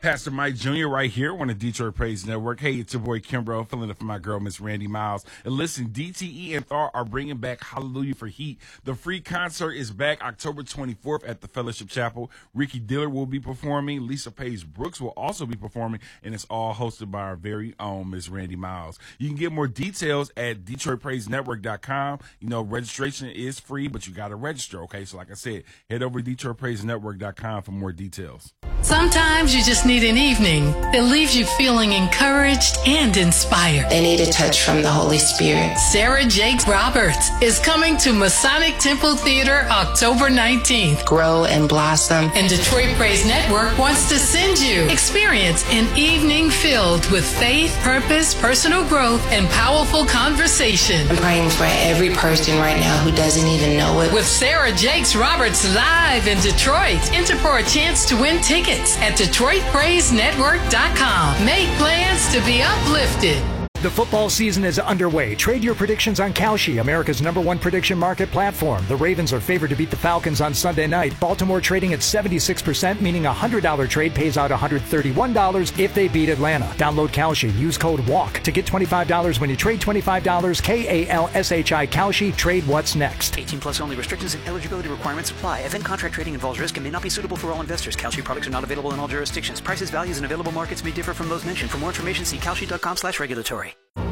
Pastor Mike Jr. right here on the Detroit Praise Network. Hey, it's your boy Kimbro, filling in for my girl, Miss Randy Miles. And listen, DTE and Thar are bringing back Hallelujah for Heat. The free concert is back October 24th at the Fellowship Chapel. Ricky Diller will be performing. Lisa Page Brooks will also be performing, and it's all hosted by our very own Miss Randy Miles. You can get more details at DetroitPraiseNetwork.com. You know, registration is free, but you got to register, okay? So like I said, head over to DetroitPraiseNetwork.com for more details. Sometimes you just need an evening that leaves you feeling encouraged and inspired. They need a touch from the Holy Spirit. Sarah Jakes Roberts is coming to Masonic Temple Theater October 19th. Grow and blossom. And Detroit Praise Network wants to send you. Experience an evening filled with faith, purpose, personal growth, and powerful conversation. I'm praying for every person right now who doesn't even know it. With Sarah Jakes Roberts live in Detroit. Enter for a chance to win tickets at DetroitPraiseNetwork.com. Make plans to be uplifted. The football season is underway. Trade your predictions on Kalshi, America's #1 prediction market platform. The Ravens are favored to beat the Falcons on Sunday night. Baltimore trading at 76%, meaning a $100 trade pays out $131 if they beat Atlanta. Download Kalshi. Use code WALK to get $25 when you trade $25. KALSHI Kalshi. Trade what's next. 18 plus only. Restrictions and eligibility requirements apply. Event contract trading involves risk and may not be suitable for all investors. Kalshi products are not available in all jurisdictions. Prices, values, and available markets may differ from those mentioned. For more information, see Kalshi.com/regulatory.